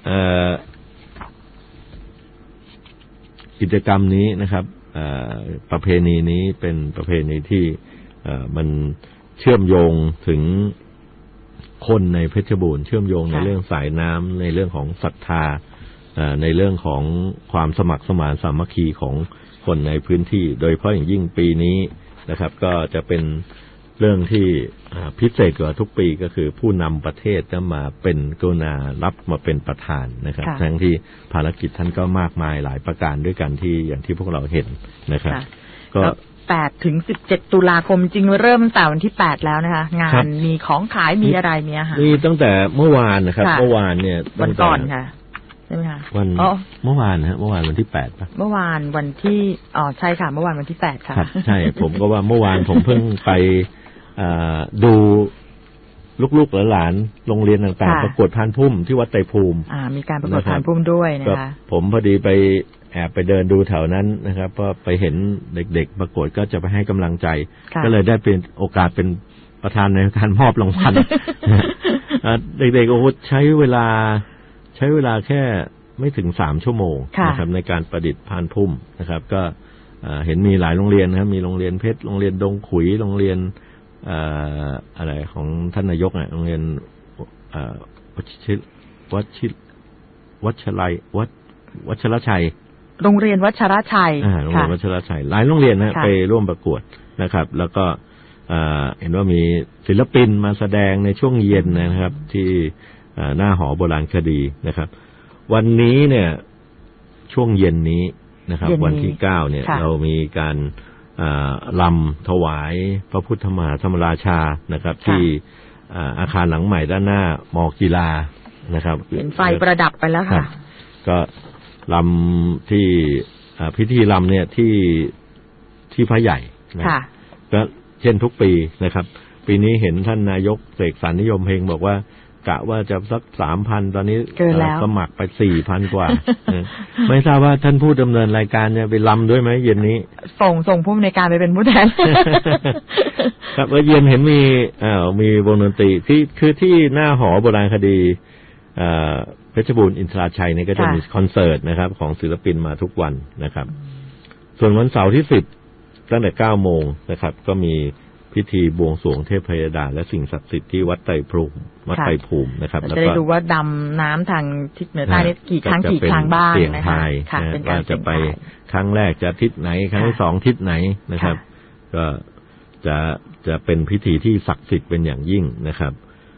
กิจกรรมนี้นะครับประเพณีนี้เป็นประเพณีที่มันเชื่อมโยงถึงคนในเพชรบูรณ์เชื่อมโยงในเรื่องสายน้ำในเรื่องของศรัทธาในเรื่องของความสมัครสมานสามัคคีของคนในพื้นที่โดยเฉพาะอย่างยิ่งปีนี้นะครับก็จะเป็นเรื่องที่พิเศษกว่าทุกปีก็คือผู้นำประเทศจะมาเป็นกรุณารับมาเป็นประธานนะครับทั้งที่ภารกิจท่านก็มากมายหลายประการด้วยกันที่อย่างที่พวกเราเห็นนะครับก็แปดถึงสิบเจ็ดตุลาคมจริงเริ่มตั้งแต่วันที่แปดแล้วนะคะงานมีของขายมีอะไรมีอาหารมีตั้งแต่เมื่อวานนะครับเมื่อวานเนี่ยวันก่อนค่ะใช่ไหมคะวันเมื่อวานฮะเมื่อวานวันที่แปดป่ะเมื่อวานวันที่อ๋อใช่ค่ะเมื่อวานวันที่แปดค่ะใช่ผมก็ว่าเมื่อวานผมเพิ่งไปดูลูกๆหลานๆโรงเรียนต่างๆประกวดพานพุ่มที่วัดไตรภูมิมีการประกวดพานพุ่มด้วยนะคะผมพอดีไปแอบไปเดินดูแถวนั้นนะครับเพราะไปเห็นเด็กๆประกวดก็จะไปให้กำลังใจก็เลยได้เป็นโอกาสเป็นประธานในการมอบรางวัลเด็กๆโอ้ใช้เวลาใช้เวลาแค่ไม่ถึงสามชั่วโมงนะครับในการประดิษฐ์พานพุ่มนะครับก็เห็นมีหลายโรงเรียนนะครับมีโรงเรียนเพชรโรงเรียนดงขุยโรงเรียนอะไรของท่านนายกอ่ะโรงเรียนวัชิวัชิวัชไลวัชวัชรชัยโรงเรียนวัชรชัยโรงเรียนวัชรชัยหลายโรงเรียนนะไปร่วมประกวดนะครับแล้วก็เห็นว่ามีศิลปินมาแสดงในช่วงเย็นนะครับที่หน้าหอโบราณคดีนะครับวันนี้เนี่ยช่วงเย็นนี้นะครับวันที่เก้าเนี่ยเรามีการลำถวายพระพุทธมหาธรรมราชานะครับที่อาคารหลังใหม่ด้านหน้ามอกีฬานะครับเห็นไฟประดับไปแล้วค่ะก็ลำที่พิธีลำเนี่ยที่ที่พระใหญ่นะก็เช่นทุกปีนะครับปีนี้เห็นท่านนายกเสกสรรนิยมเฮงบอกว่ากะว่าจะสักสามพันตอนนี้สมัครไปสี่พันกว่า ไม่ทราบว่าท่านผู้ดำเนินรายการจะไปรำด้วยไหมเย็นนี้ส่งส่งผู้ในการไปเป็นผู้แทนครับเย็นเห็นมีอ่ามีวงดนตรีที่คือที่หน้าหอโบราณคดีอ่าเพชรบูรณ์อินทราชัยนี่ก็จะมีคอนเสิร์ตนะครับของศิลปินมาทุกวันนะครับส่วนวันเสาร์ที่สิบตั้งแต่เก้าโมงนะครับก็มีพิธีบวงสรวงเทพยดาและสิ่งศักดิ์สิทธิ์ที่วัดไตรภูมิวัดไตรภูมินะครับแล้วก็จะได้ดูว่าดำน้ำทางทิศเหนือใต้นี่กี่ครั้งกี่ครั้งบ้างนะคะว่าจะไปครั้งแรกจะทิศไหนครั้งที่สองทิศไหนนะครับก็จะจะเป็นพิธีที่ศักดิ์สิทธิ์เป็นอย่างยิ่งนะครับ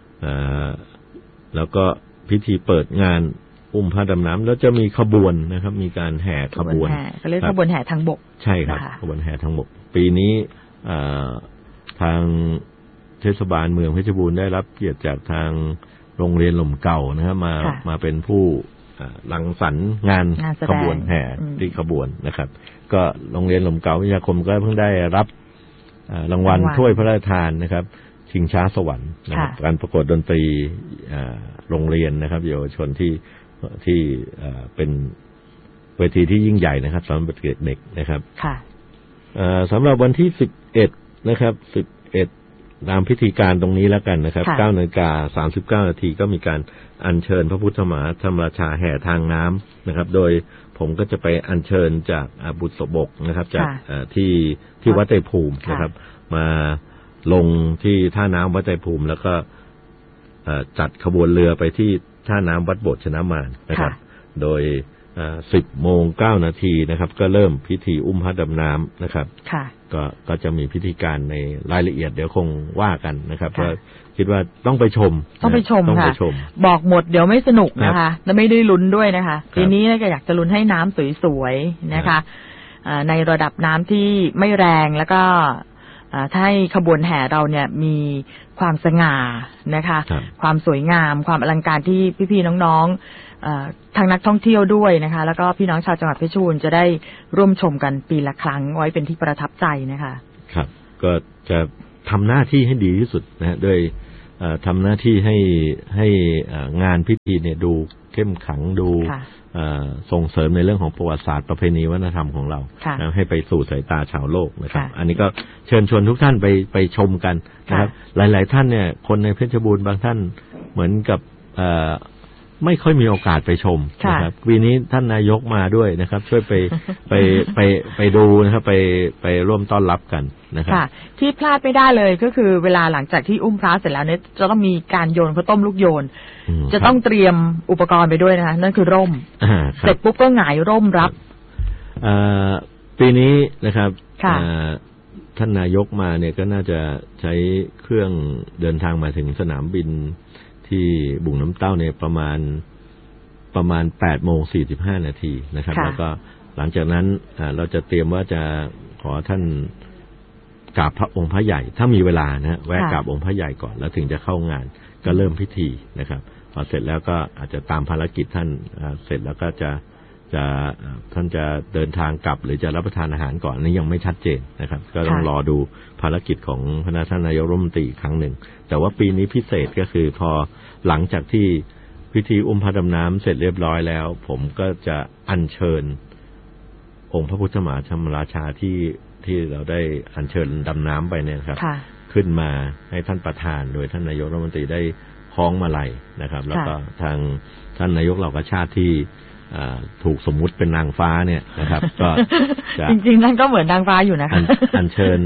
แล้วก็พิธีเปิดงานอุ้มพระดำน้ำแล้วจะมีขบวนนะครับมีการแห่ขบวนก็เรียกขบวนแห่ทางบกใช่ครับขบวนแห่ทางบกปีนี้ทางเทศบาลเมืองเพชรบูรณ์ได้รับเกียรติจากทางโรงเรียนหล่มเก่านะครับมามาเป็นผู้รังสรรค์งานขบวนแห่ที่ขบวนนะครับก็โรงเรียนหล่มเก่าวิทยาคมก็เพิ่งได้รับรางวัลถ้วยพระราชทานนะครับชิงช้าสวรรค์นะครับการประกวดดนตรีโรงเรียนนะครับเยาวชนที่ที่เป็นเวทีที่ยิ่งใหญ่นะครับสำหรับเด็กๆนะครับสำหรับวันที่สิบเอ็ดนะครับสิบเอ็ดตามพิธีการตรงนี้แล้วกันนะครับเก้านาฬิกาสามสิบเก้านาทีก็มีการอัญเชิญพระพุทธมหาธรรมราชาแห่ทางน้ำนะครับโดยผมก็จะไปอัญเชิญจากบุษบกนะครับจากที่ที่วัดไตรภูมินะครับมาลงที่ท่าน้ำวัดไตรภูมิแล้วก็จัดขบวนเรือไปที่ท่าน้ำวัดโบสถ์ชนะมารนะครับโดยสิบโมงเก้านาทีนะครับก็เริ่มพิธีอุ้มพระดำน้ำนะครับก็ก็จะมีพิธีการในรายละเอียดเดี๋ยวคงว่ากันนะครับก็คิดว่าต้องไปชมต้องไปชมค่ะบอกหมดเดี๋ยวไม่สนุกนะคะและไม่ได้ลุ้นด้วยนะคะทีนี้ก็อยากจะลุ้นให้น้ำสวยๆนะคะในระดับน้ำที่ไม่แรงแล้วก็ถ้าให้ขบวนแห่เราเนี่ยมีความสง่านะคะความสวยงามความอลังการที่พี่ๆน้องๆทางนักท่องเที่ยวด้วยนะคะแล้วก็พี่น้องชาวจังหวัดเพชรบูรณ์จะได้ร่วมชมกันปีละครั้งไว้เป็นที่ประทับใจนะคะครับก็จะทำหน้าที่ให้ดีที่สุดนะโดยทำหน้าที่ให้ให้งานพิธีเนี่ยดูเข้มขังดูส่งเสริมในเรื่องของประวัติศาสตร์ประเพณีวัฒนธรรมของเราให้ไปสู่สายตาชาวโลกนะครับอันนี้ก็เชิญชวนทุกท่านไปไปชมกันนะครับหลายๆท่านเนี่ยคนในเพชรบูรณ์บางท่านเหมือนกับไม่ค่อยมีโอกาสไปชมนะครับปีนี้ท่านนายกมาด้วยนะครับช่วยไปไปไปไปดูนะครับไปไปร่วมต้อนรับกันนะครับที่พลาดไม่ได้เลยก็คือเวลาหลังจากที่อุ้มพระเสร็จแล้วเนี่ยจะต้องมีการโยนข้าวต้มลูกโยนจะต้องเตรียมอุปกรณ์ไปด้วยนะคะนั่นคือร่มเสร็จปุ๊บก็หงายร่มรับปีนี้นะครับท่านนายกมาเนี่ยก็น่าจะใช้เครื่องเดินทางมาถึงสนามบินที่บุ่งน้ำเต้าเนี่ยประมาณประมาณแปดโมงสี่สิบห้านาทีนะครับแล้วก็หลังจากนั้นเราจะเตรียมว่าจะขอท่านกราบพระองค์พระใหญ่ถ้ามีเวลานะแวะกราบองค์พระใหญ่ก่อนแล้วถึงจะเข้างานก็เริ่มพิธีนะครับพอเสร็จแล้วก็อาจจะตามภารกิจท่านเสร็จแล้วก็จะจะท่านจะเดินทางกลับหรือจะรับประทานอาหารก่อนนี่ยังไม่ชัดเจนนะครับก็ต้องรอดูภารกิจของพระท่านนายกรัฐมนตรีอีกครั้งหนึ่งแต่ว่าปีนี้พิเศษก็คือพอหลังจากที่พิธีอุ้มพระดำน้ำเสร็จเรียบร้อยแล้วผมก็จะอัญเชิญองค์พระพุทธมหาธรรมราชาที่ที่เราได้อัญเชิญดำน้ำไปเนี่ยครับขึ้นมาให้ท่านประธานโดยท่านนายกรัฐมนตรีได้คล้องมาลัยนะครับแล้วก็ทางท่านนายกเหล่ากาชาติที่ถูกสมมุติเป็นนางฟ้าเนี่ยนะครับก็จริงๆท่านก็เหมือนนางฟ้าอยู่นะคะอัญเชิญ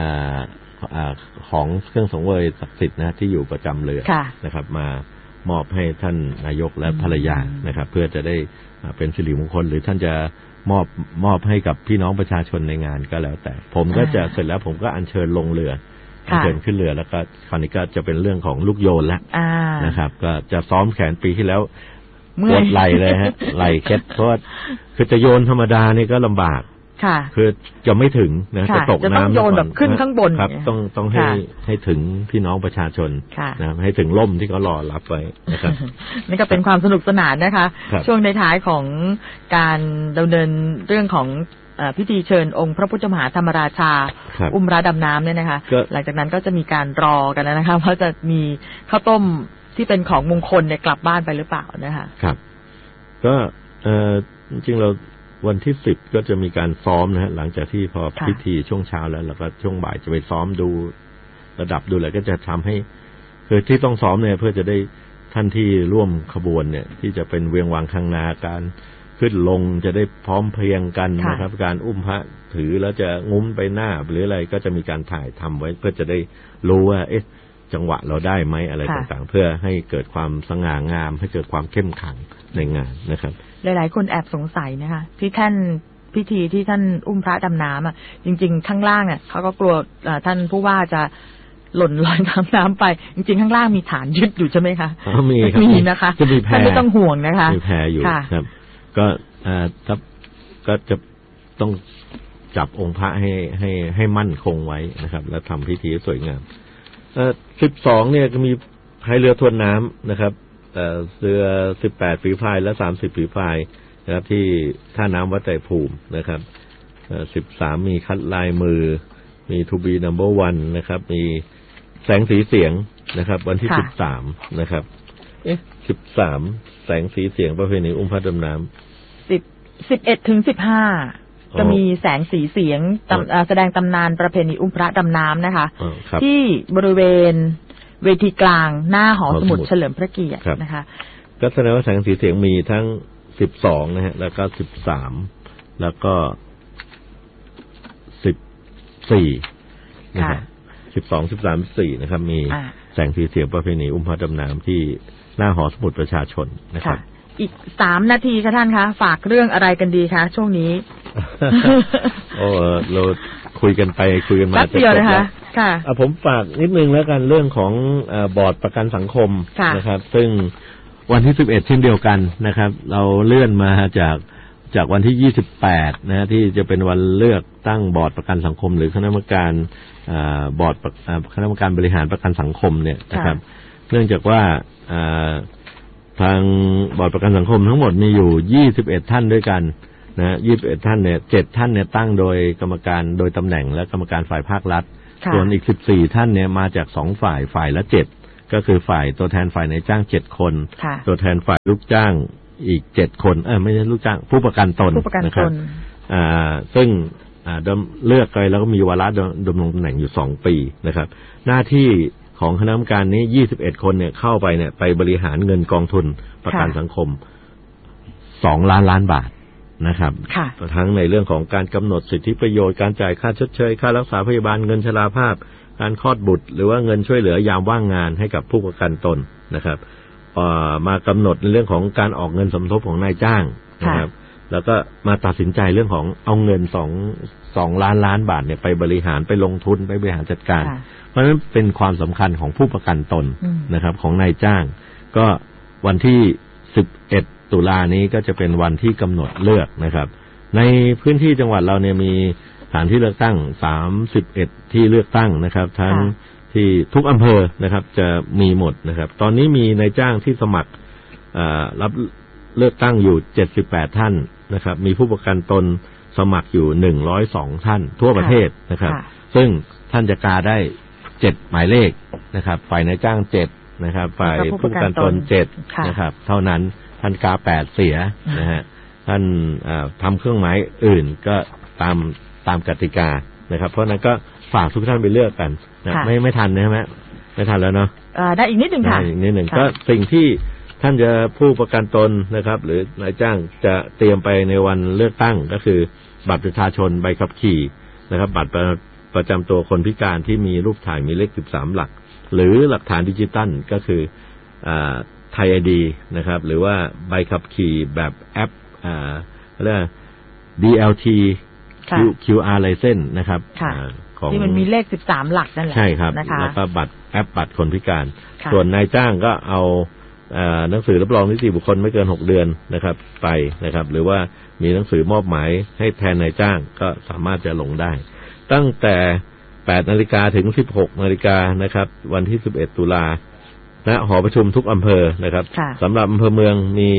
ของเครื่องสังเวยศักดิ์สิทธิ์นะที่อยู่ประจำเรือนะครับมามอบให้ท่านนายกและภรรยานะครับเพื่อจะได้เป็นสิริมงคลหรือท่านจะมอบมอบให้กับพี่น้องประชาชนในงานก็แล้วแต่ผมก็จะเสร็จแล้วผมก็อัญเชิญลงเรืออัญเชิญขึ้นเรือแล้วก็คราวนี้ก็จะเป็นเรื่องของลูกโยนแล้วนะครับก็จะซ้อมแขนปีที่แล้วปวดไหล่เลยฮะไหล่เคล็ดเพราะว่าคือจะโยนธรรมดานี่ก็ลำบากค่ะคือจะไม่ถึงนะจะตกน้ำต้องโยนแบบขึ้นข้างบนครับต้องต้องให้ให้ถึงพี่น้องประชาชนนะครับให้ถึงร่มที่เขารอรับไว้นะครับนี่ก็เป็นความสนุกสนานนะคะช่วงในท้ายของการดำเนินเรื่องของพิธีเชิญองค์พระพุทธมหาธรรมราชาอุ้มพระดำน้ำเนี่ยนะคะหลังจากนั้นก็จะมีการรอกันนะคะว่าจะมีข้าวต้มที่เป็นของมงคลเนี่ยกลับบ้านไปหรือเปล่านะคะครับก็เอ่อจริงๆเราวันที่สิบก็จะมีการซ้อมนะฮะหลังจากที่พอพิธีช่วงเช้าแล้วแล้วก็ช่วงบ่ายจะไปซ้อมดูระดับดูอะไรก็จะทำให้คือที่ต้องซ้อมเนี่ยเพื่อจะได้ท่านที่ร่วมขบวนเนี่ยที่จะเป็นเวียงวังข้างนาการขึ้นลงจะได้พร้อมเพรียงกันนะครับการอุ้มพระถือแล้วจะงุ้มไปหน้าหรืออะไรก็จะมีการถ่ายทำไว้เพื่อจะได้รู้ว่าเอ๊ะจังหวะเราได้ไหมอะไรต่างๆเพื่อให้เกิดความสง่างามให้เกิดความเข้มขังในงานนะครับหลายๆคนแอบสงสัยนะคะที่ท่านพิธีที่ท่านอุ้มพระดำน้ำอ่ะจริงๆข้างล่างอ่ะเขาก็กลัวท่านผู้ว่าจะหล่นลอยน้ำน้ำไปจริงๆข้างล่างมีฐานยึดอยู่ใช่ไหมคะมีครับมีนะคะท่านไม่ต้องห่วงนะคะมีแพอยู่ครับก็อ่าก็จะต้องจับองค์พระให้ให้ให้มั่นคงไว้นะครับแล้วทำพิธีสวยงามเอ่อสิบสองเนี่ยก็มีพายเรือทวนน้ำนะครับเอ่อเรือสิบแปดฝีพายและสามสิบฝีพายนะครับที่ท่าน้ำวัดไตรภูมินะครับเอ่อสิบสามมีคัดลายมือมี To be number one นะครับมีแสงสีเสียงนะครับวันที่สิบสามนะครับเอ๊ะสิบสามแสงสีเสียงประเพณีอุ้มพระดำน้ำสิบสิบเอ็ดถึงสิบห้าจะมีแสงสีเสียงแสดงตำนานประเพณีอุ้มพระดำน้ำนะคะที่บริเวณเวทีกลางหน้าหอสมุดเฉลิมพระเกียรตินะคะก็แสดงว่าแสงสีเสียงมีทั้งสิบสองนะฮะแล้วก็สิบสามแล้วก็สิบสี่นะครับสิบสองสิบสามสี่นะครับมีแสงสีเสียงประเพณีอุ้มพระดำน้ำที่หน้าหอสมุดประชาชนนะครับอีกสามนาทีค่ะท่านคะฝากเรื่องอะไรกันดีคะช่วงนี้โอ้เราคุยกันไปคุยกันมาจะจบแล้วค่ะผมฝากนิดนึงแล้วกันเรื่องของบอร์ดประกันสังคมนะครับซึ่งวันที่สิบเอ็ดเช่นเดียวกันนะครับเราเลื่อนมาจากจากวันที่ยี่สิบแปดนะที่จะเป็นวันเลือกตั้งบอร์ดประกันสังคมหรือคณะกรรมการบอร์ดคณะกรรมการบริหารประกันสังคมเนี่ยนะครับเนื่องจากว่าทางบอร์ดประกันสังคมทั้งหมดมีอยู่ยี่สิบเอ็ดท่านด้วยกันนะยี่สิบเอ็ดท่านเนี่ยเจ็ดท่านเนี่ยตั้งโดยกรรมการโดยตำแหน่งและกรรมการฝ่ายภาครัฐส่วนอีกสิบสี่ท่านเนี่ยมาจากสองฝ่ายฝ่ายละเจ็ดก็คือฝ่ายตัวแทนฝ่ายนายจ้างเจ็ดคนตัวแทนฝ่ายลูกจ้างอีกเจ็ดคนเออไม่ใช่ลูกจ้างผู้ประกันตนนะครับอ่าซึ่งอ่าเลือกไปแล้วก็มีวาระดำรงตำแหน่งอยู่สองปีนะครับหน้าที่ของคณะกรรมการนี้ยี่สิบเอ็ดคนเนี่ยเข้าไปเนี่ยไปบริหารเงินกองทุนประกันสังคมสองล้านล้านบาทนะครับทั้งในเรื่องของการกำหนดสิทธิประโยชน์การจ่ายค่าชดเชยค่ารักษาพยาบาลเงินชราภาพการคลอดบุตรหรือว่าเงินช่วยเหลือยามว่างงานให้กับผู้ประกันตนนะครับมากำหนดในเรื่องของการออกเงินสมทบของนายจ้างนะครับแล้วก็มาตัดสินใจเรื่องของเอาเงินสองสองล้านล้านบาทเนี่ยไปบริหารไปลงทุนไปบริหารจัดการเพราะฉะนั้นเป็นความสำคัญของผู้ประกันตนนะครับของนายจ้างก็วันที่สิบเอ็ดตุลานี้ก็จะเป็นวันที่กำหนดเลือกนะครับในพื้นที่จังหวัดเราเนี่ยมีสถานที่เลือกตั้งสามสิบเอ็ดที่เลือกตั้งนะครับทั้งที่ทุกอำเภอนะครับจะมีหมดนะครับตอนนี้มีนายจ้างที่สมัครรับเลือกตั้งอยู่เจ็ดสิบแปดท่านนะครับมีผู้ประกันตนสมัครอยู่หนึ่งร้อยสองท่านทั่วประเทศนะครับซึ่งท่านจะกาได้เจ็ดหมายเลขนะครับฝ่ายนายจ้างเจ็ดนะครับฝ่ายผู้ประกันตนเจ็ดนะครับเท่านั้นท่านกาแปดเสียนะฮะท่านทำเครื่องหมายอื่นก็ตามตามกติกานะครับเพราะนั้นก็ฝากทุกท่านไปเลือกกันนะไม่ไม่ทันนะฮะไม่ทันแล้วเนาะได้อีกนิดหนึ่งค่ะอีกนิดหนึ่งก็สิ่งที่ท่านจะผู้ประกันตนนะครับหรือนายจ้างจะเตรียมไปในวันเลือกตั้งก็คือบัตรประชาชนใบขับขี่นะครับบัตรประจำตัวคนพิการที่มีรูปถ่ายมีเลขสิบสามหลักหรือหลักฐานดิจิตัลก็คือไทย ไอ ดี นะครับหรือว่าใบขับขี่แบบแอปอ่าเรียก ดี แอล ที คิว อาร์ license นะครับของที่มันมีเลขสิบสามหลักนั่นแหละใช่ครับแล้วก็บัตรแอปบัตรคนพิการส่วนนายจ้างก็เอาหนังสือรับรองนิติบุคคลไม่เกินหกเดือนนะครับไปนะครับหรือว่ามีหนังสือมอบหมายให้แทนนายจ้างก็สามารถจะลงได้ตั้งแต่แปดนาฬิกาถึงสิบหกนาฬิกานะครับวันที่สิบเอ็ดตุลาณหอประชุมทุกอำเภอนะครับสำหรับอำเภอเมืองมี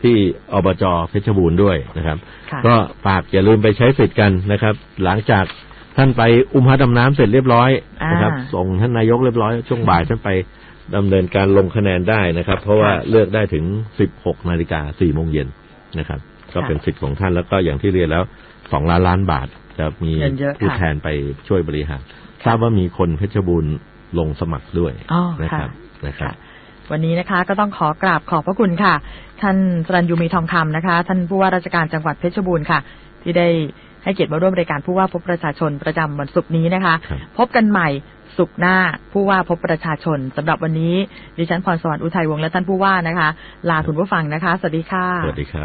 ที่อบจ.เพชรบูรณ์ด้วยนะครับก็ฝากอย่าลืมไปใช้สิทธิ์กันนะครับหลังจากท่านไปอุ้มพระดำน้ำเสร็จเรียบร้อยนะครับส่งท่านนายกเรียบร้อยช่วงบ่ายท่านไปดำเนินการลงคะแนนได้นะครับเพราะว่าเลือกได้ถึงสิบหกนาฬิกาสี่โมงเย็นนะครับก็เป็นสิทธิ์ของท่านแล้วก็อย่างที่เรียนแล้วสองล้านล้านบาทจะมีผู้แทนไปช่วยบริหารทราบว่ามีคนเพชรบูรณ์ลงสมัครด้วยนะครับนะครับวันนี้นะคะก็ต้องขอกราบขอบพระคุณค่ะท่านสรัญยูมีทองคำนะคะท่านผู้ว่าราชการจังหวัดเพชรบูรณ์ค่ะที่ได้ให้เกียรติมาร่วมรายการผู้ว่าพบประชาชนประจำวันศุกร์นี้นะคะพบกันใหม่ศุกร์หน้าผู้ว่าพบประชาชนสำหรับวันนี้ดิฉันพรสวรรค์อุทัยวงศ์และท่านผู้ว่านะคะลาคุณผู้ฟังนะคะสวัสดีค่ะสวัสดีครับ